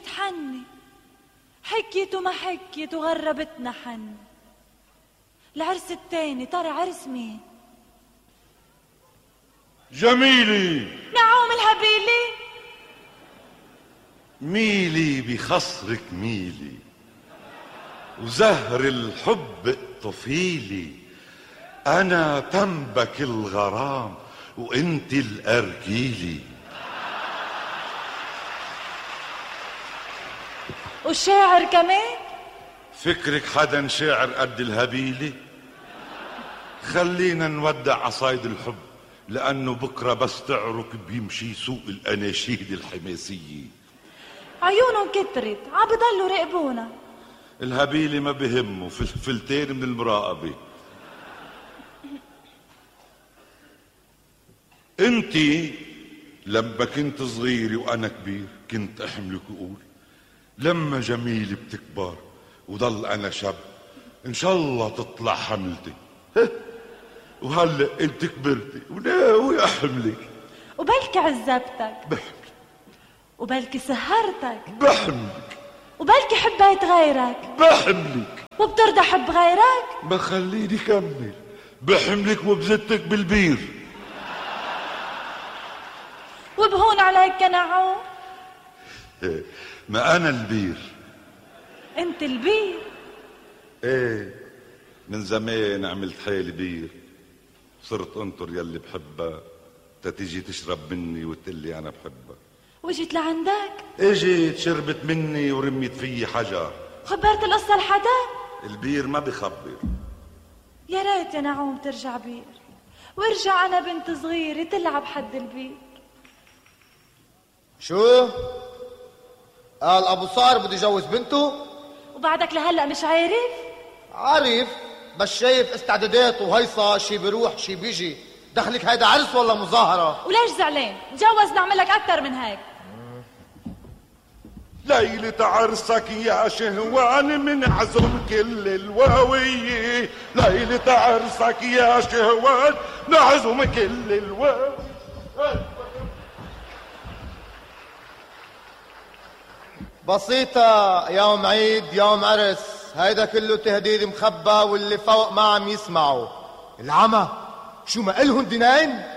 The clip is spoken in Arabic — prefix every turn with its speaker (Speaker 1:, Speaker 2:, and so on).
Speaker 1: تحني، حكيت وما حكيت وغربتنا حن. العرس التاني ترى عرس مين؟
Speaker 2: جميلي.
Speaker 1: نعوم الهبيلي.
Speaker 2: ميلي بخصرك ميلي، وزهر الحب طفيلي. أنا تنبك الغرام وانت الأرجيلي.
Speaker 1: والشاعر كمان؟
Speaker 2: فكرك حدا شاعر قد الهبيلي؟ خلينا نودع عصايد الحب، لأنه بكرة بس تعرك بيمشي سوق الأناشيد الحماسية.
Speaker 1: عيونهم كترت عبضلوا راقبونا.
Speaker 2: الهبيلي ما بهمه فلتين من المراقبة. انتي لما كنت صغيري وانا كبير كنت احملك واقول لما جميلة بتكبر وضل انا شاب ان شاء الله تطلع حملتي. وهلا انت كبرتي وناوي احملك.
Speaker 1: وبلكي عذبتك
Speaker 2: بحملك،
Speaker 1: وبلكي سهرتك
Speaker 2: بحملك،
Speaker 1: وبلكي حبيت غيرك
Speaker 2: بحملك،
Speaker 1: وبترضى حب غيرك.
Speaker 2: ما خليني كمل. بحملك وبزتك بالبير.
Speaker 1: وبهون عليك كنعوم.
Speaker 2: ما انا البير.
Speaker 1: انت البير؟
Speaker 2: ايه، من زمان عملت حالي بير. صرت انطر يلي بحبها تتيجي تشرب مني وتقلي انا بحبها.
Speaker 1: وجيت لعندك؟
Speaker 2: اجيت شربت مني ورميت فيي حجر.
Speaker 1: خبرت القصة لحدا؟
Speaker 2: البير ما بخبر.
Speaker 1: يا ريت يا نعوم ترجع بير، وارجع انا بنت صغيرة تلعب حد البير.
Speaker 3: شو؟ قال ابو صار بده يجوز بنته؟
Speaker 1: وبعدك لهلا مش عارف؟
Speaker 3: عارف، بس شايف استعداداته وهيصة، شي بيروح شي بيجي. دخلك هيدا عرس ولا مظاهرة؟
Speaker 1: وليش زعلان؟ تجوز نعمل لك اكتر من هيك.
Speaker 2: ليلة عرسك يا شهوان من عزم كل الواوية. ليلة عرسك يا شهوان نعزم كل الواوية.
Speaker 3: بسيطة، يوم عيد يوم عرس، هيدا كله تهديد مخبى واللي فوق ما عم يسمعوا. العمى شو ما إلهن دينين؟